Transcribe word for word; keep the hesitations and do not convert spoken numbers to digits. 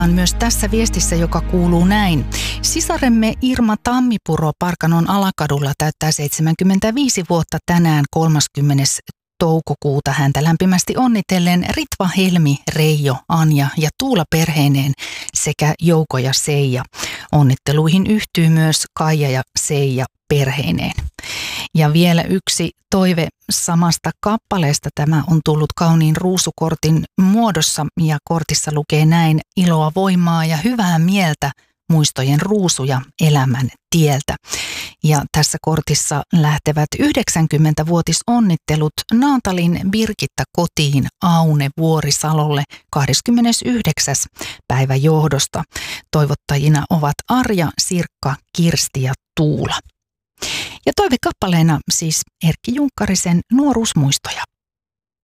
Myös tässä viestissä, joka kuuluu näin. Sisaremme Irma Tammipuro Parkanon Alakadulla täyttää seitsemänkymmentäviisi vuotta tänään kolmaskymmenes toukokuuta. Häntä lämpimästi onnitellen Ritva, Helmi, Reijo, Anja ja Tuula perheineen sekä Jouko ja Seija. Onnitteluihin yhtyy myös Kaija ja Seija perheineen. Ja vielä yksi toive samasta kappaleesta. Tämä on tullut kauniin ruusukortin muodossa ja kortissa lukee näin: iloa, voimaa ja hyvää mieltä, muistojen ruusuja elämän tieltä. Ja tässä kortissa lähtevät yhdeksänkymmentävuotisonnittelut Naantalin Birgitta kotiin Aune Vuorisalolle kahdeskymmenesyhdeksäs päivä johdosta. Toivottajina ovat Arja, Sirkka, Kirsti ja Tuula. Ja toivekappaleena siis Erkki Junkkarisen Nuoruusmuistoja.